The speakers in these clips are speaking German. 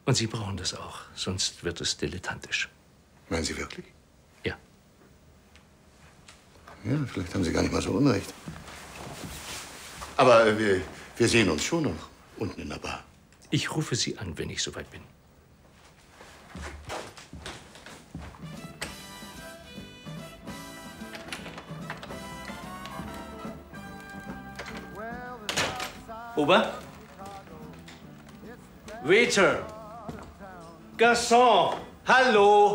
Und Sie brauchen das auch, sonst wird es dilettantisch. Meinen Sie wirklich? Ja. Ja, vielleicht haben Sie gar nicht mal so unrecht. Aber wir sehen uns schon noch unten in der Bar. Ich rufe Sie an, wenn ich soweit bin. Ober? Waiter! Garçon! Hallo!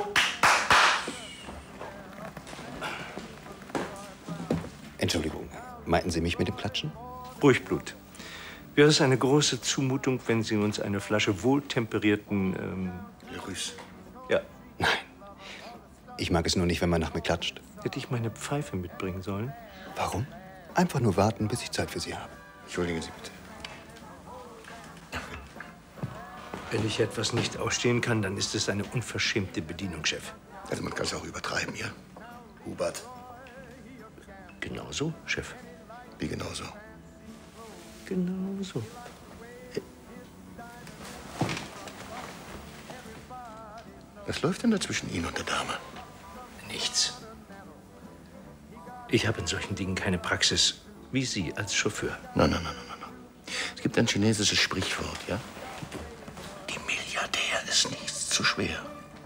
Entschuldigung, meinten Sie mich mit dem Klatschen? Ruhig Blut. Wäre es eine große Zumutung, wenn Sie uns eine Flasche wohltemperierten, Le Russe. Ja. Nein. Ich mag es nur nicht, wenn man nach mir klatscht. Hätte ich meine Pfeife mitbringen sollen? Warum? Einfach nur warten, bis ich Zeit für Sie habe. Entschuldigen Sie bitte. Wenn ich etwas nicht ausstehen kann, dann ist es eine unverschämte Bedienung, Chef. Also man kann es auch übertreiben, ja? Hubert. Genauso, Chef. Wie genauso? Genauso. Was läuft denn da zwischen Ihnen und der Dame? Nichts. Ich habe in solchen Dingen keine Praxis, wie Sie als Chauffeur. Nein. Es gibt ein chinesisches Sprichwort, ja? Die Milliardär ist nichts zu schwer.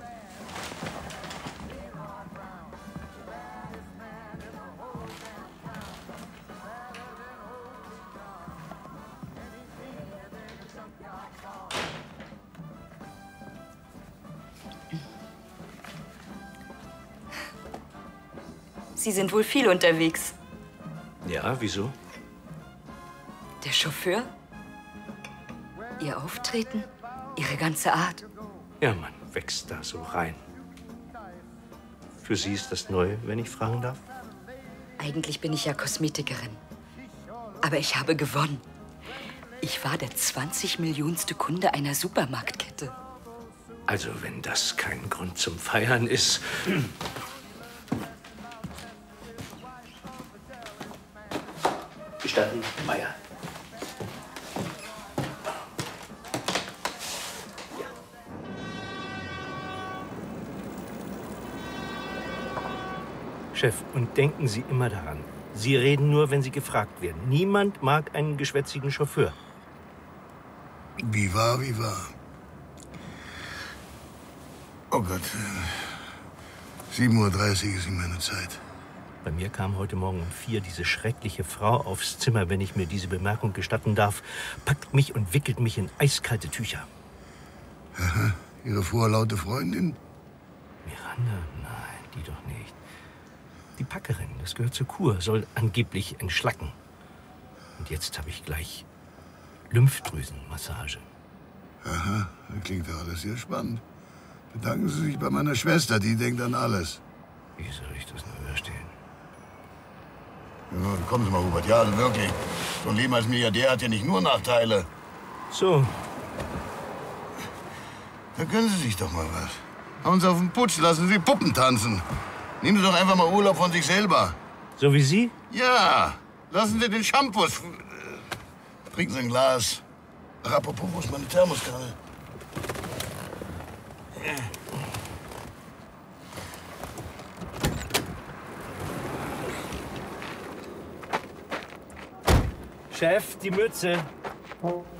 Sie sind wohl viel unterwegs. Ja, wieso? Der Chauffeur? Ihr Auftreten? Ihre ganze Art? Ja, man wächst da so rein. Für Sie ist das neu, wenn ich fragen darf? Eigentlich bin ich ja Kosmetikerin. Aber ich habe gewonnen. Ich war der 20 Millionste Kunde einer Supermarktkette. Also, wenn das kein Grund zum Feiern ist. Gestatten, Meier. Ja. Chef, und denken Sie immer daran. Sie reden nur, wenn Sie gefragt werden. Niemand mag einen geschwätzigen Chauffeur. Wie war? Oh Gott. 7:30 Uhr ist meine Zeit. Bei mir kam heute Morgen um 4 diese schreckliche Frau aufs Zimmer, wenn ich mir diese Bemerkung gestatten darf, packt mich und wickelt mich in eiskalte Tücher. Aha. Ihre vorlaute Freundin? Miranda? Nein, die doch nicht. Die Packerin, das gehört zur Kur, soll angeblich entschlacken. Und jetzt habe ich gleich Lymphdrüsenmassage. Aha, das klingt ja alles sehr spannend. Bedanken Sie sich bei meiner Schwester, die denkt an alles. Wie soll ich das nur überstehen? Ja, kommen Sie mal, Hubert. Ja, also wirklich. So ein Leben als Milliardär hat ja nicht nur Nachteile. So. Da gönnen Sie sich doch mal was. Hauen Sie auf den Putz, lassen Sie Puppen tanzen. Nehmen Sie doch einfach mal Urlaub von sich selber. So wie Sie? Ja, lassen Sie den Shampoos. Trinken Sie ein Glas. Ach, apropos, wo ist meine Thermoskanne? Chef, die Mütze.